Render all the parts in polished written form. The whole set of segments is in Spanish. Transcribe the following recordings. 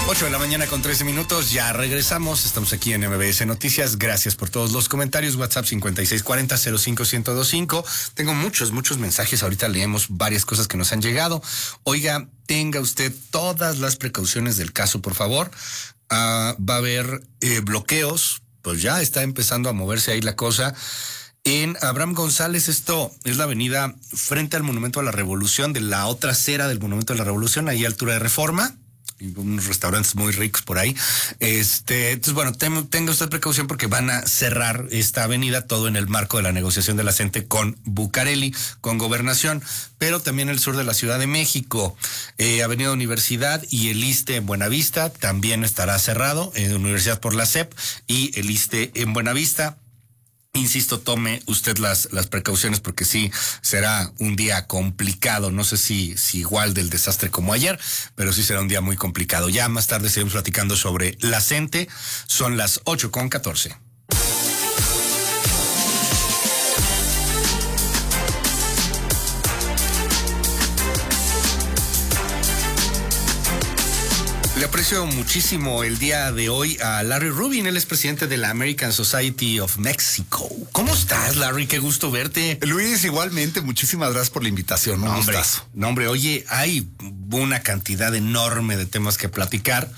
8:13 a.m, ya regresamos, estamos aquí en MBS Noticias, gracias por todos los comentarios, WhatsApp 5640-05-1025, tengo muchos mensajes, ahorita leemos varias cosas que nos han llegado. Oiga, tenga usted todas las precauciones del caso, por favor. Va a haber bloqueos, pues ya está empezando a moverse ahí la cosa. En Abraham González, esto es la avenida frente al Monumento a la Revolución, de la otra acera del Monumento a la Revolución, ahí a altura de Reforma. Unos restaurantes muy ricos por ahí. Entonces, bueno, tenga usted precaución porque van a cerrar esta avenida, todo en el marco de la negociación de la CENTE con Bucareli, con Gobernación, pero también el sur de la Ciudad de México, Avenida Universidad y el ISSSTE en Buenavista también estará cerrado, Universidad por la SEP y el ISSSTE en Buenavista. Insisto, tome usted las precauciones porque sí será un día complicado. No sé si igual del desastre como ayer, pero sí será un día muy complicado. Ya más tarde seguimos platicando sobre la CENTE. Son las 8:14. Le aprecio muchísimo el día de hoy a Larry Rubin, él es presidente de la American Society of Mexico. ¿Cómo estás, Larry? Qué gusto verte. Luis, igualmente, muchísimas gracias por la invitación. No, hombre, oye, hay una cantidad enorme de temas que platicar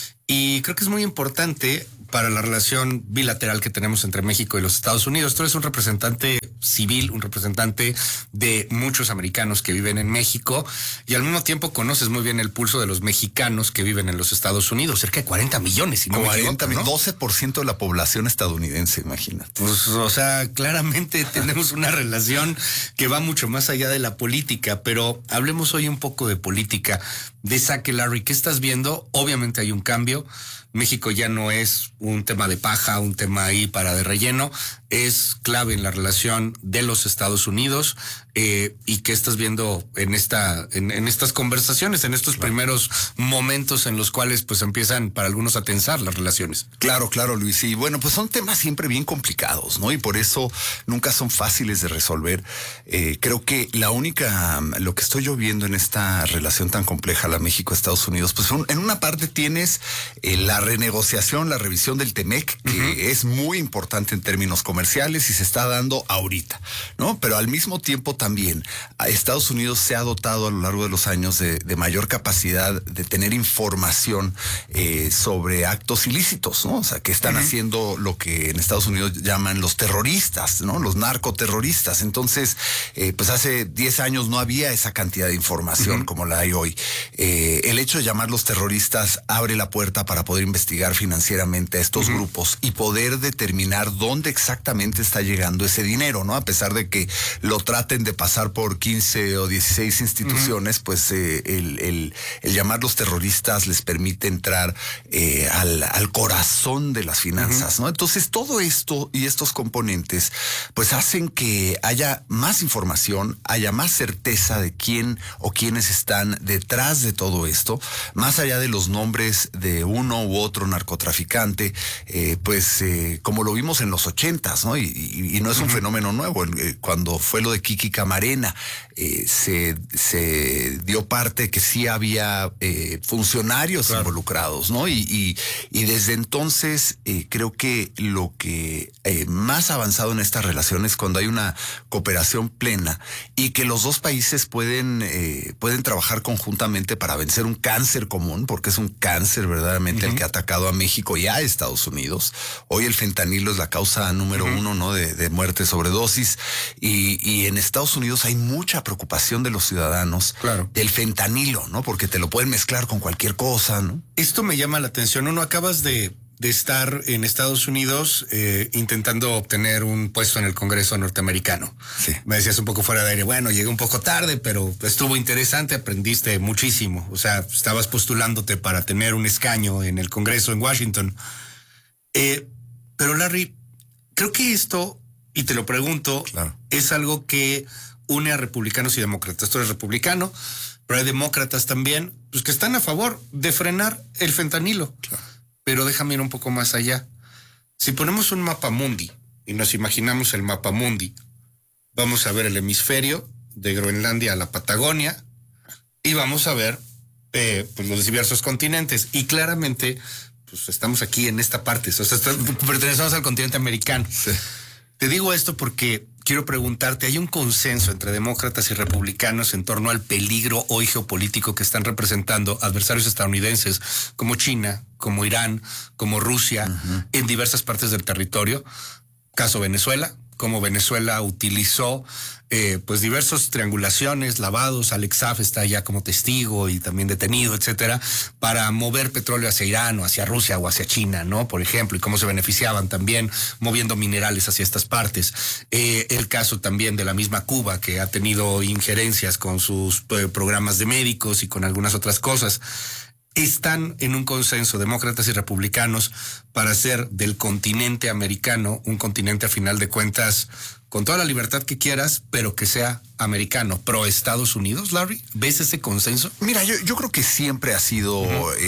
y creo que es muy importante para la relación bilateral que tenemos entre México y los Estados Unidos. Tú eres un representante civil, un representante de muchos americanos que viven en México y al mismo tiempo conoces muy bien el pulso de los mexicanos que viven en los Estados Unidos, cerca de 40 millones, si no me equivoco, ¿no? 12% de la población estadounidense, imagínate. Pues, o sea, claramente tenemos una relación que va mucho más allá de la política, pero hablemos hoy un poco de política. De saque, Larry, ¿qué estás viendo? Obviamente hay un cambio. México ya no es un tema de paja, un tema ahí para de relleno, es clave en la relación de los Estados Unidos. ¿Y qué estás viendo en estas conversaciones, en estos primeros momentos en los cuales pues empiezan para algunos a tensar las relaciones? Claro, Luis. Y bueno, pues son temas siempre bien complicados, ¿no? Y por eso nunca son fáciles de resolver. Creo que lo que estoy yo viendo en esta relación tan compleja, la México-Estados Unidos, pues en una parte tienes la renegociación, la revisión del TEMEC, que es muy importante en términos comerciales y se está dando ahorita, ¿no? Pero al mismo tiempo también Estados Unidos se ha dotado a lo largo de los años de mayor capacidad de tener información sobre actos ilícitos, ¿no? O sea, que están haciendo lo que en Estados Unidos llaman los terroristas, ¿no? Los narcoterroristas. Entonces, pues hace 10 años no había esa cantidad de información como la hay hoy. El hecho de llamarlos terroristas abre la puerta para poder investigar financieramente a estos grupos y poder determinar dónde exactamente está llegando ese dinero, ¿no? A pesar de que lo traten de pasar por 15 o 16 instituciones, pues el llamarlos terroristas les permite entrar al corazón de las finanzas, ¿no? Entonces todo esto y estos componentes pues hacen que haya más información, haya más certeza de quién o quiénes están detrás de todo esto, más allá de los nombres de uno u otro narcotraficante, como lo vimos en los 80s, ¿no? Y no es un fenómeno nuevo. Cuando fue lo de Kiki Camarena, se dio parte que sí había funcionarios involucrados, ¿no? Y desde entonces creo que lo que más avanzado en esta relación es cuando hay una cooperación plena y que los dos países pueden trabajar conjuntamente para vencer un cáncer común, porque es un cáncer verdaderamente el que ha atacado a México y a Estados Unidos. Hoy el fentanilo es la causa número uno, ¿no? de muerte, sobredosis, y en Estados Unidos hay mucha preocupación de los ciudadanos del fentanilo, ¿no? Porque te lo pueden mezclar con cualquier cosa, ¿no? Esto me llama la atención. Uno, acabas de estar en Estados Unidos intentando obtener un puesto en el Congreso norteamericano. Sí. Me decías un poco fuera de aire, bueno, llegué un poco tarde, pero estuvo interesante, aprendiste muchísimo. O sea, estabas postulándote para tener un escaño en el Congreso en Washington. Pero Larry, creo que esto, y te lo pregunto, es algo que une a republicanos y demócratas. Tú eres republicano, pero hay demócratas también, pues que están a favor de frenar el fentanilo. Pero déjame ir un poco más allá. Si ponemos un mapa mundi y nos imaginamos el mapa mundi, vamos a ver el hemisferio de Groenlandia a la Patagonia y vamos a ver pues los diversos continentes. Y claramente, pues estamos aquí en esta parte, o sea, pertenecemos al continente americano. Sí. Te digo esto porque quiero preguntarte, ¿hay un consenso entre demócratas y republicanos en torno al peligro hoy geopolítico que están representando adversarios estadounidenses como China, como Irán, como Rusia, en diversas partes del territorio? Caso Venezuela, como Venezuela utilizó pues diversas triangulaciones, lavados. Alex Saab está ya como testigo y también detenido, etcétera, para mover petróleo hacia Irán o hacia Rusia o hacia China, ¿no? Por ejemplo, y cómo se beneficiaban también moviendo minerales hacia estas partes. El caso también de la misma Cuba, que ha tenido injerencias con sus programas de médicos y con algunas otras cosas. Están en un consenso demócratas y republicanos para hacer del continente americano un continente a final de cuentas con toda la libertad que quieras, pero que sea americano, pro Estados Unidos, Larry. ¿Ves ese consenso? Mira, yo creo que siempre ha sido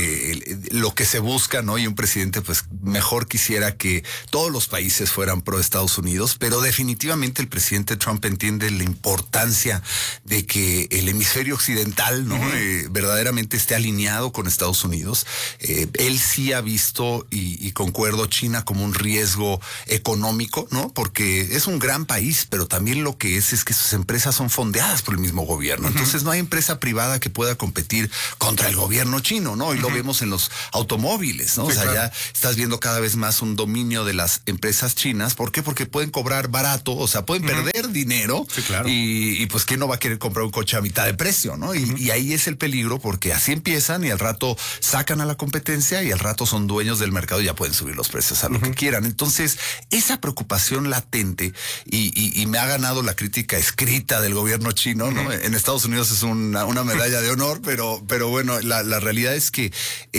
lo que se busca, ¿no? Y un presidente, pues, mejor quisiera que todos los países fueran pro Estados Unidos, pero definitivamente el presidente Trump entiende la importancia de que el hemisferio occidental, ¿no? Verdaderamente esté alineado con Estados Unidos. Él sí ha visto, y concuerdo, China como un riesgo económico, ¿no? Porque es un gran país, pero también lo que es que sus empresas son fondeadas por el mismo gobierno. Entonces no hay empresa privada que pueda competir contra el gobierno chino, ¿no? Y lo vemos en los automóviles, ¿no? Sí, o sea, claro, ya estás viendo cada vez más un dominio de las empresas chinas. ¿Por qué? Porque pueden cobrar barato, o sea, pueden perder dinero. Sí, claro. Y pues ¿quién no va a querer comprar un coche a mitad de precio, ¿no? Y ahí es el peligro, porque así empiezan y al rato sacan a la competencia y al rato son dueños del mercado y ya pueden subir los precios a lo que quieran. Entonces, esa preocupación latente y me ha ganado la crítica escrita del gobierno chino, ¿no? En Estados Unidos es una medalla de honor, pero bueno, la realidad es que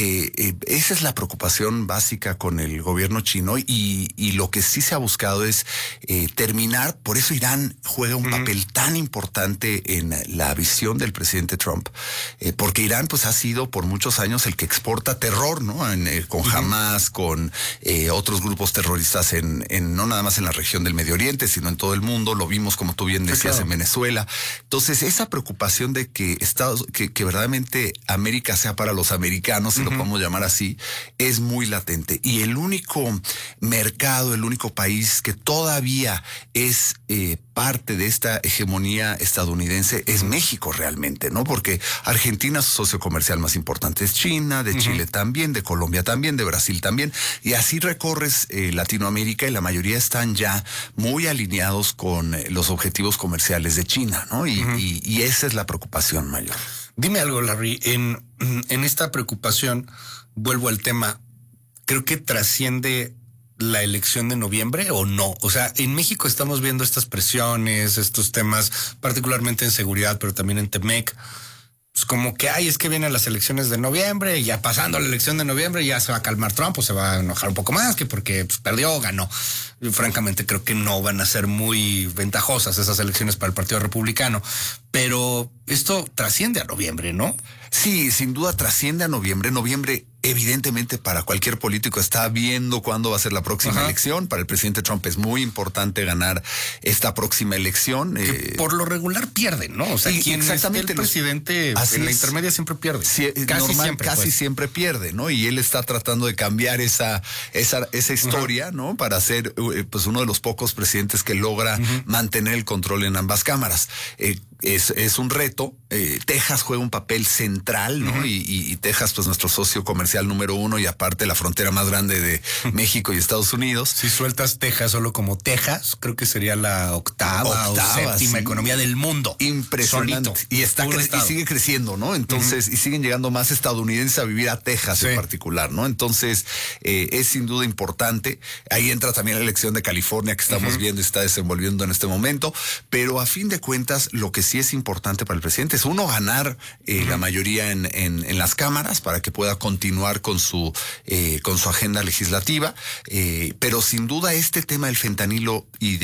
esa es la preocupación básica con el gobierno chino y lo que sí se ha buscado es terminar. Por eso Irán juega un papel tan importante en la visión del presidente Trump, porque Irán pues ha sido por muchos años el que exporta terror, ¿no? Con Hamas, con otros grupos terroristas no nada más en la región del Medio Oriente, sino en todo el mundo. Lo vimos, como tú bien decías, claro, en Venezuela. Entonces, esa preocupación de que que verdaderamente América sea para los americanos, si lo podemos llamar así, es muy latente. Y el único mercado, el único país que todavía es parte de esta hegemonía estadounidense es México realmente, ¿no? Porque Argentina, su socio comercial más importante es China, de Chile también, de Colombia también, de Brasil también, y así recorres Latinoamérica y la mayoría están ya muy alineados con los objetivos comerciales de China, ¿no? Y esa es la preocupación mayor. Dime algo, Larry, en esta preocupación, vuelvo al tema, creo que trasciende la elección de noviembre o no. O sea, en México estamos viendo estas presiones, estos temas, particularmente en seguridad, pero también en Temec. Pues como que, es que vienen las elecciones de noviembre y ya pasando la elección de noviembre ya se va a calmar Trump o se va a enojar un poco más, que porque pues, perdió o ganó. Y, francamente, creo que no van a ser muy ventajosas esas elecciones para el Partido Republicano. Pero esto trasciende a noviembre, ¿no? Sí, sin duda trasciende a noviembre. Noviembre, evidentemente, para cualquier político está viendo cuándo va a ser la próxima elección. Para el presidente Trump es muy importante ganar esta próxima elección. Que por lo regular pierden, ¿no? O sea, quien exactamente el presidente en la intermedia siempre pierde. Sí, casi siempre pierde, ¿no? Y él está tratando de cambiar esa historia, ¿no? Para ser pues uno de los pocos presidentes que logra mantener el control en ambas cámaras. Es un reto. Texas juega un papel central, ¿no? Y Texas, pues nuestro socio comercial número 1 y aparte la frontera más grande de México y Estados Unidos. Si sueltas Texas solo como Texas, creo que sería la octava o séptima economía del mundo. Impresionante. Solito, y sigue creciendo, ¿no? Entonces, y siguen llegando más estadounidenses a vivir a Texas en particular, ¿no? Entonces, es sin duda importante. Ahí entra también la elección de California que estamos viendo y está desenvolviendo en este momento. Pero a fin de cuentas, lo que sí es importante para el presidente es uno ganar la mayoría en las cámaras para que pueda continuar con su agenda legislativa, pero sin duda este tema del fentanilo y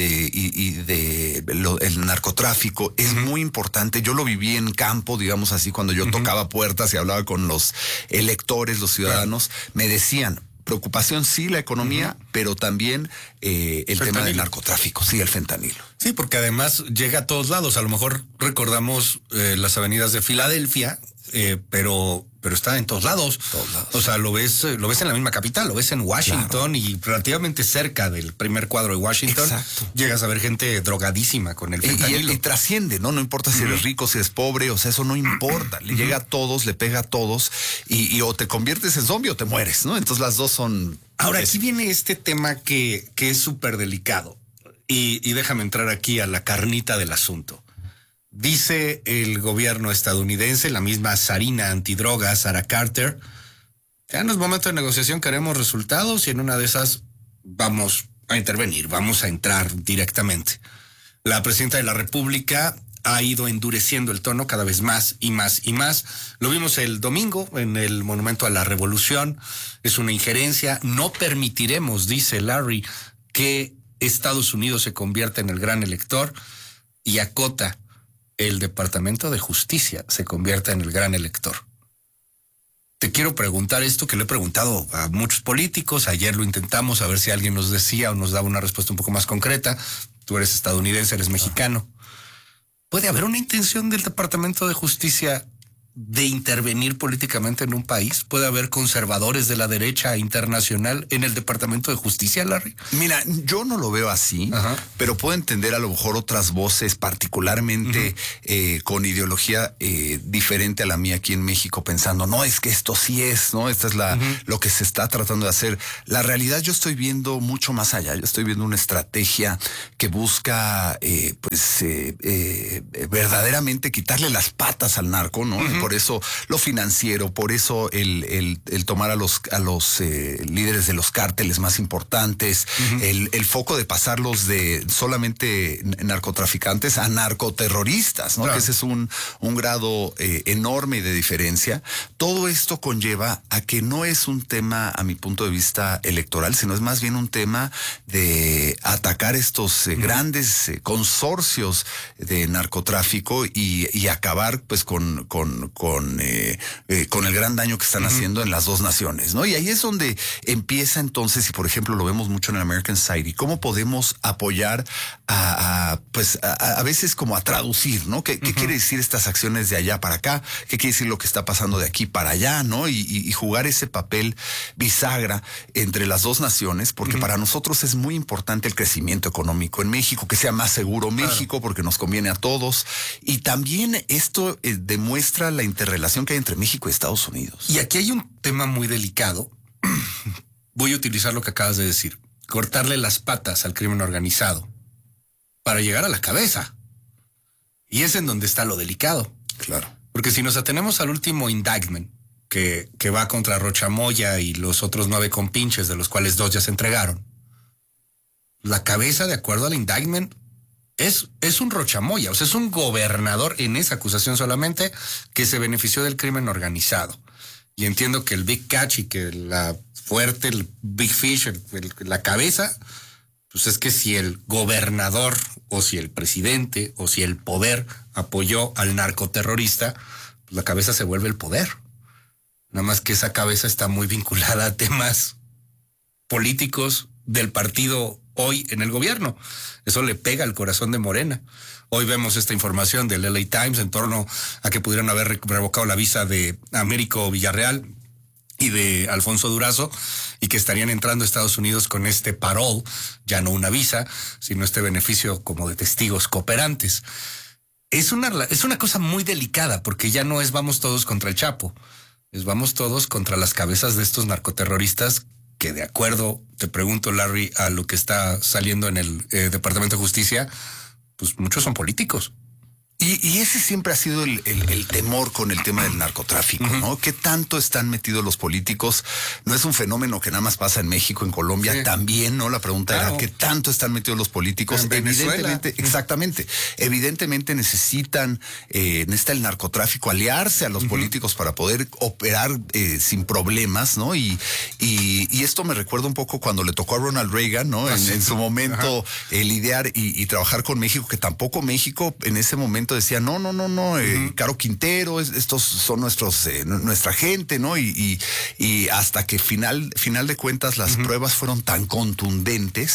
el narcotráfico es muy importante. Yo lo viví en campo, digamos así, cuando yo tocaba puertas y hablaba con los electores, los ciudadanos, me decían, preocupación sí la economía, pero también el tema del narcotráfico, sí, el fentanilo. Sí, porque además llega a todos lados. A lo mejor recordamos las avenidas de Filadelfia, pero pero está en todos lados. O sea, lo ves en la misma capital, lo ves en Washington y relativamente cerca del primer cuadro de Washington. Exacto. Llegas a ver gente drogadísima con el fentanilo. Y trasciende, ¿no? No importa si eres rico, si eres pobre, o sea, eso no importa. Le llega a todos, le pega a todos y o te conviertes en zombie o te mueres, ¿no? Entonces las dos son... Ahora, aquí viene este tema que es súper delicado y déjame entrar aquí a la carnita del asunto. Dice el gobierno estadounidense, la misma Sarina antidroga, Sarah Carter, ya en los momentos de negociación queremos resultados y en una de esas vamos a intervenir, vamos a entrar directamente. La presidenta de la República ha ido endureciendo el tono cada vez más y más y más. Lo vimos el domingo en el Monumento a la Revolución. Es una injerencia. No permitiremos, dice Larry, que Estados Unidos se convierta en el gran elector, y acota: el Departamento de Justicia se convierta en el gran elector. Te quiero preguntar esto que le he preguntado a muchos políticos. Ayer lo intentamos a ver si alguien nos decía o nos daba una respuesta un poco más concreta. Tú eres estadounidense, eres mexicano. ¿Puede haber una intención del Departamento de Justicia de intervenir políticamente en un país? ¿Puede haber conservadores de la derecha internacional en el Departamento de Justicia, Larry? Mira, yo no lo veo así, pero puedo entender a lo mejor otras voces, particularmente con ideología diferente a la mía aquí en México, pensando, no, es que esto sí es, ¿no? Esta es lo que se está tratando de hacer. La realidad yo estoy viendo mucho más allá. Yo estoy viendo una estrategia que busca, verdaderamente quitarle las patas al narco, ¿no? Por eso lo financiero, por eso el tomar a los líderes de los cárteles más importantes, el foco de pasarlos de solamente narcotraficantes a narcoterroristas, ¿no? Claro. Que ese es un grado enorme de diferencia. Todo esto conlleva a que no es un tema, a mi punto de vista, electoral, sino es más bien un tema de atacar estos grandes consorcios de narcotráfico y acabar pues con el gran daño que están haciendo en las dos naciones, ¿no? Y ahí es donde empieza entonces, y por ejemplo lo vemos mucho en el American Society, cómo podemos apoyar a veces como a traducir, ¿no? ¿Qué quiere decir estas acciones de allá para acá? ¿Qué quiere decir lo que está pasando de aquí para allá, ¿no? Y jugar ese papel bisagra entre las dos naciones, porque para nosotros es muy importante el crecimiento económico en México, que sea más seguro México, porque nos conviene a todos. Y también esto demuestra la interrelación que hay entre México y Estados Unidos. Y aquí hay un tema muy delicado. Voy a utilizar lo que acabas de decir: cortarle las patas al crimen organizado para llegar a la cabeza. Y es en donde está lo delicado. Claro. Porque si nos atenemos al último indictment que va contra Rocha Moya y los otros 9 compinches, de los cuales 2 ya se entregaron, la cabeza, de acuerdo al indictment, es un Rocha Moya, o sea, es un gobernador en esa acusación solamente que se benefició del crimen organizado. Y entiendo que el Big Catch y que la fuerte, el Big Fish, la cabeza, pues es que si el gobernador o si el presidente o si el poder apoyó al narcoterrorista, pues la cabeza se vuelve el poder. Nada más que esa cabeza está muy vinculada a temas políticos del partido hoy en el gobierno. Eso le pega al corazón de Morena. Hoy vemos esta información del LA Times en torno a que pudieran haber revocado la visa de Américo Villarreal y de Alfonso Durazo, y que estarían entrando a Estados Unidos con este parole, ya no una visa, sino este beneficio como de testigos cooperantes. Es una cosa muy delicada, porque ya no es vamos todos contra el Chapo, es vamos todos contra las cabezas de estos narcoterroristas que, de acuerdo, te pregunto, Larry, a lo que está saliendo en el Departamento de Justicia, pues muchos son políticos. Y ese siempre ha sido el temor con el tema del narcotráfico, ¿no? ¿Qué tanto están metidos los políticos? No es un fenómeno que nada más pasa en México, en Colombia también, ¿no? La pregunta era, ¿qué tanto están metidos los políticos? Evidentemente, exactamente. Evidentemente necesita el narcotráfico aliarse a los políticos para poder operar sin problemas, ¿no? Y esto me recuerda un poco cuando le tocó a Ronald Reagan, ¿no? En su momento lidiar y trabajar con México, que tampoco México en ese momento decía, no, Caro Quintero, estos son nuestra gente, ¿no? Y hasta que final de cuentas las pruebas fueron tan contundentes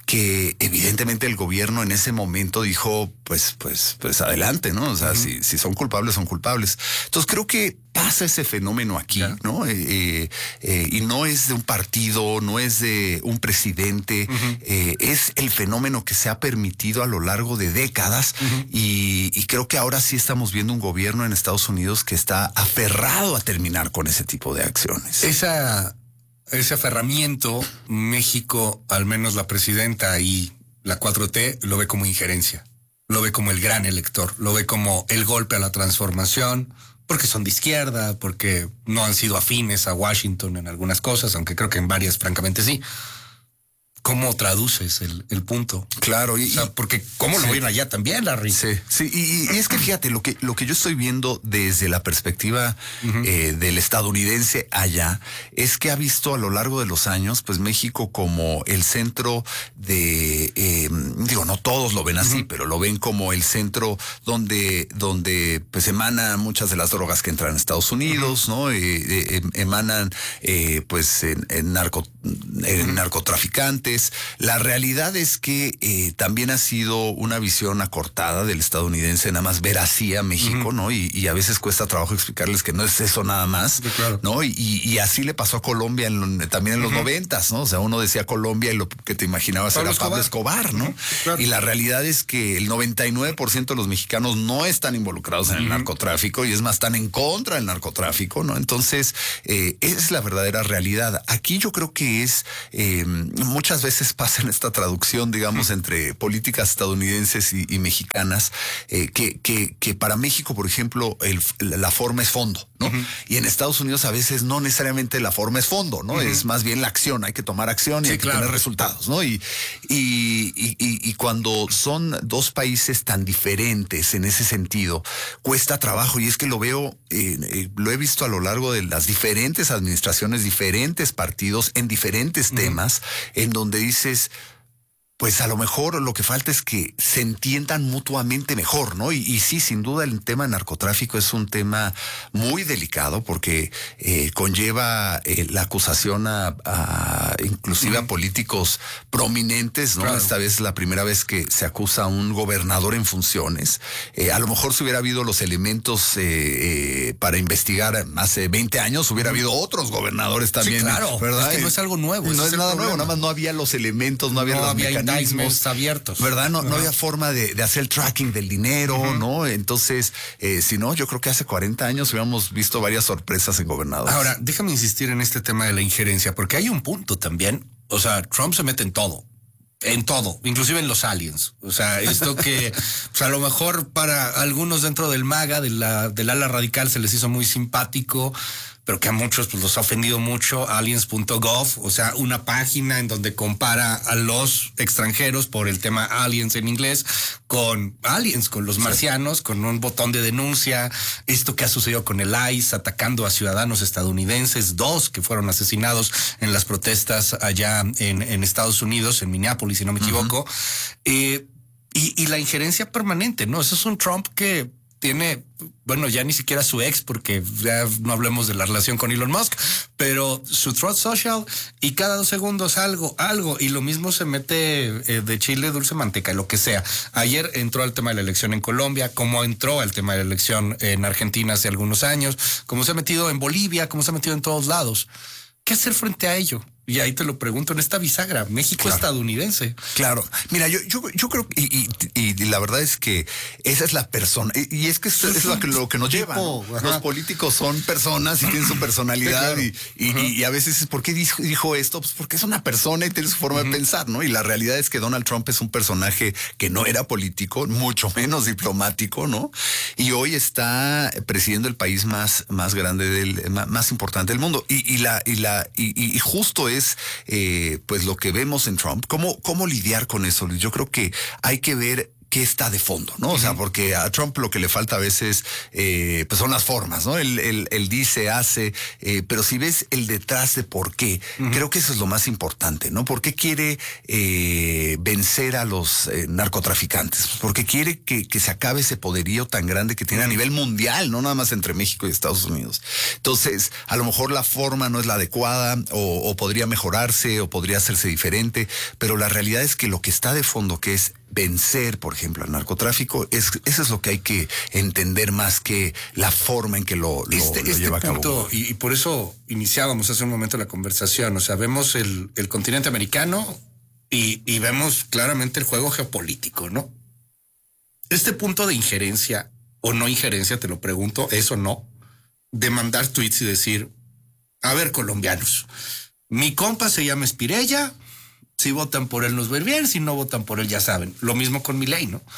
que evidentemente el gobierno en ese momento dijo, pues adelante, ¿no? O sea, si son culpables, son culpables. Entonces creo que pasa ese fenómeno aquí, ¿no? Y no es de un partido, no es de un presidente, es el fenómeno que se ha permitido a lo largo de décadas y creo que ahora sí estamos viendo un gobierno en Estados Unidos que está aferrado a terminar con ese tipo de acciones. Ese aferramiento, México, al menos la presidenta y la 4T, lo ve como injerencia, lo ve como el gran elector, lo ve como el golpe a la transformación, porque son de izquierda, porque no han sido afines a Washington en algunas cosas, aunque creo que en varias, francamente, sí. ¿Cómo traduces el punto? Claro. O sea, porque ¿cómo lo ven allá también, Larry? Sí. Y es que fíjate, lo que yo estoy viendo desde la perspectiva del estadounidense allá es que ha visto a lo largo de los años, pues México como el centro de, no todos lo ven así, pero lo ven como el centro donde pues emanan muchas de las drogas que entran a Estados Unidos, ¿no? Emanan pues en narcotraficantes. La realidad es que también ha sido una visión acortada del estadounidense, nada más ver así a México, ¿no? Y a veces cuesta trabajo explicarles que no es eso nada más, claro, ¿no? Y así le pasó a Colombia también en los 90s, ¿no? O sea, uno decía Colombia y lo que te imaginabas era Pablo Escobar, ¿no? Claro. Y la realidad es que el 99% de los mexicanos no están involucrados en el narcotráfico y es más, están en contra del narcotráfico, ¿no? Entonces, esa es la verdadera realidad. Aquí yo creo que es muchas veces pasa en esta traducción, digamos, entre políticas estadounidenses y mexicanas, que para México, por ejemplo, la forma es fondo, ¿no? Y en Estados Unidos a veces no necesariamente la forma es fondo, ¿no? Es más bien la acción, hay que tomar acción y hay que tener resultados, ¿no? Y cuando son dos países tan diferentes en ese sentido, cuesta trabajo, y es que lo veo, lo he visto a lo largo de las diferentes administraciones, diferentes partidos, en diferentes temas, en donde dices, pues a lo mejor lo que falta es que se entiendan mutuamente mejor, ¿no? Y sí, sin duda el tema de narcotráfico es un tema muy delicado porque conlleva la acusación inclusive a políticos prominentes, ¿no? Claro. Esta vez es la primera vez que se acusa a un gobernador en funciones. A lo mejor si hubiera habido los elementos para investigar hace 20 años, hubiera habido otros gobernadores también. Sí, claro, ¿verdad? Es que no es algo nuevo. No es nada nuevo, nada más no había los elementos, no había los mecanismos abiertos, ¿verdad? No había forma de hacer el tracking del dinero, ¿no? Entonces, si no, yo creo que hace 40 años hubiéramos visto varias sorpresas en gobernadores. Ahora, déjame insistir en este tema de la injerencia, porque hay un punto también. O sea, Trump se mete en todo, inclusive en los aliens. O sea, esto que pues a lo mejor para algunos dentro del MAGA, del ala radical, se les hizo muy simpático, pero que a muchos pues los ha ofendido mucho, aliens.gov, o sea, una página en donde compara a los extranjeros por el tema aliens en inglés con aliens, con los marcianos, con un botón de denuncia, esto que ha sucedido con el ICE atacando a ciudadanos estadounidenses, 2 que fueron asesinados en las protestas allá en Estados Unidos, en Minneapolis, si no me equivoco, y la injerencia permanente, ¿no? Eso es un Trump que tiene, bueno, ya ni siquiera su ex, porque ya no hablemos de la relación con Elon Musk, pero su Truth Social, y cada 2 segundos algo, y lo mismo se mete de chile, dulce, manteca, lo que sea. Ayer entró al tema de la elección en Colombia, como entró al tema de la elección en Argentina hace algunos años, como se ha metido en Bolivia, como se ha metido en todos lados. ¿Qué hacer frente a ello? Y ahí te lo pregunto en esta bisagra, México-estadounidense. Claro. Mira, yo creo y la verdad es que esa es la persona. Y es que eso es lo que nos lleva, ¿no? Los políticos son personas y tienen su personalidad. Sí, claro. Y a veces, ¿por qué dijo esto? Pues porque es una persona y tiene su forma de pensar, ¿no? Y la realidad es que Donald Trump es un personaje que no era político, mucho menos diplomático, ¿no? Y hoy está presidiendo el país más grande, más importante del mundo. Y justo es pues lo que vemos en Trump. ¿Cómo lidiar con eso? Yo creo que hay que ver qué está de fondo, ¿no? O sea, porque a Trump lo que le falta a veces pues son las formas, ¿no? Él dice, hace, pero si ves el detrás de por qué, creo que eso es lo más importante, ¿no? ¿Por qué quiere vencer a los narcotraficantes? Porque quiere que se acabe ese poderío tan grande que tiene a nivel mundial, no nada más entre México y Estados Unidos. Entonces, a lo mejor la forma no es la adecuada o podría mejorarse o podría hacerse diferente, pero la realidad es que lo que está de fondo, que es vencer, por ejemplo, al narcotráfico, eso es lo que hay que entender más que la forma en que lo lleva a cabo. Y por eso iniciábamos hace un momento la conversación. O sea, vemos el continente americano y vemos claramente el juego geopolítico, ¿no? Este punto de injerencia o no injerencia, te lo pregunto, ¿es o no? De mandar tweets y decir, a ver, colombianos, mi compa se llama Espirella. Si votan por él nos va a ir bien, si no votan por él ya saben. Lo mismo con Milei, ¿no?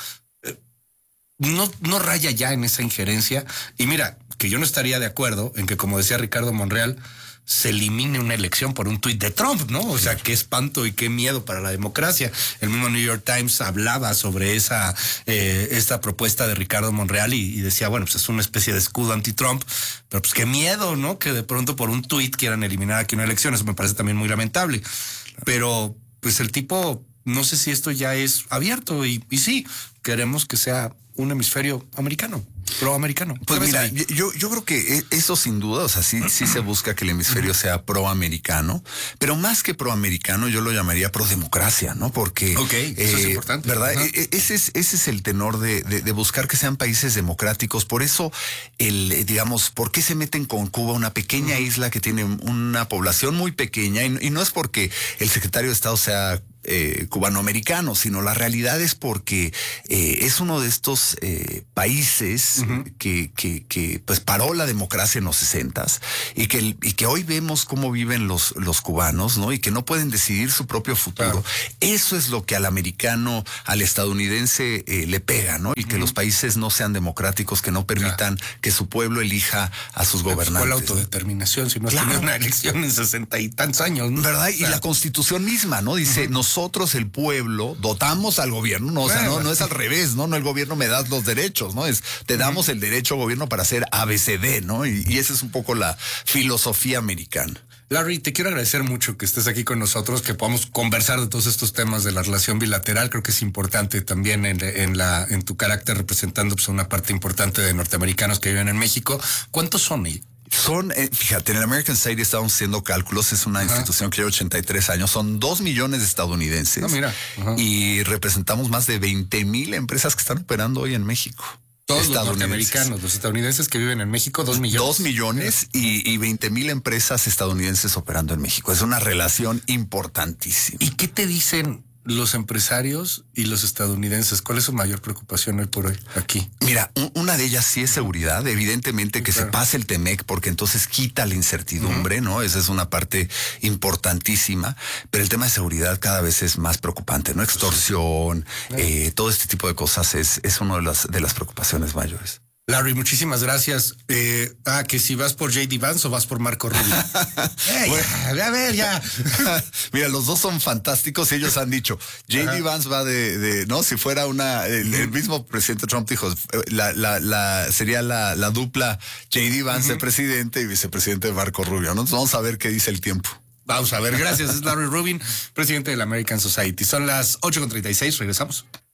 No raya ya en esa injerencia. Y mira, que yo no estaría de acuerdo en que, como decía Ricardo Monreal, se elimine una elección por un tuit de Trump, ¿no? O sea, qué espanto y qué miedo para la democracia. El mismo New York Times hablaba sobre esta propuesta de Ricardo Monreal y decía, bueno, pues es una especie de escudo anti-Trump, pero pues qué miedo, ¿no? Que de pronto por un tuit quieran eliminar aquí una elección. Eso me parece también muy lamentable. Pero pues el tipo, no sé si esto ya es abierto y sí, queremos que sea un hemisferio americano, proamericano. Pues mira, yo creo que eso sin duda, o sea, sí se busca que el hemisferio sea proamericano, pero más que proamericano yo lo llamaría prodemocracia, ¿no? Porque eso es importante, ¿verdad? Ese es el tenor de buscar que sean países democráticos. Por eso, digamos, ¿por qué se meten con Cuba, una pequeña isla que tiene una población muy pequeña? Y no es porque el secretario de Estado sea cubanoamericano, sino la realidad es porque es uno de estos países que pues paró la democracia en los 60s y que hoy vemos cómo viven los cubanos, ¿no? Y que no pueden decidir su propio futuro. Claro. Eso es lo que al americano, al estadounidense le pega, ¿no? Y que los países no sean democráticos, que no permitan que su pueblo elija a sus gobernantes. ¿Cuál autodeterminación? Si no has tenido una elección en 60 y tantos años, ¿no? ¿Verdad? Y la Constitución misma, ¿no? Dice, nosotros, el pueblo, dotamos al gobierno, ¿no? O sea, no es al revés, ¿no? No el gobierno me da los derechos, ¿no? Te damos el derecho al gobierno para hacer ABCD, ¿no? Y esa es un poco la filosofía americana. Larry, te quiero agradecer mucho que estés aquí con nosotros, que podamos conversar de todos estos temas de la relación bilateral. Creo que es importante también en tu carácter representando pues, una parte importante de norteamericanos que viven en México. ¿Cuántos son ahí? Son, fíjate, en el American Society estamos haciendo cálculos, es una institución que lleva 83 años, son 2 millones de estadounidenses. No, mira. Y representamos más de 20,000 empresas que están operando hoy en México. Todos los norteamericanos, los estadounidenses que viven en México, 2 millones. 2 millones y 20,000 empresas estadounidenses operando en México. Es una relación importantísima. ¿Y qué te dicen los empresarios y los estadounidenses? ¿Cuál es su mayor preocupación hoy por hoy aquí? Mira, una de ellas sí es seguridad, evidentemente que se pase el TEMEC, porque entonces quita la incertidumbre, ¿no? Esa es una parte importantísima, pero el tema de seguridad cada vez es más preocupante, ¿no? Extorsión, todo este tipo de cosas es una de las preocupaciones mayores. Larry, muchísimas gracias. Que si vas por J.D. Vance o vas por Marco Rubio. Bueno, a ver, ya. Mira, los dos son fantásticos y ellos han dicho, J.D. Vance va no, si fuera el mismo presidente Trump dijo, sería la dupla J.D. Vance de presidente y vicepresidente de Marco Rubio, ¿no? Entonces vamos a ver qué dice el tiempo. Vamos a ver, gracias. Es Larry Rubin, presidente de la American Society. Son las 8:36, regresamos.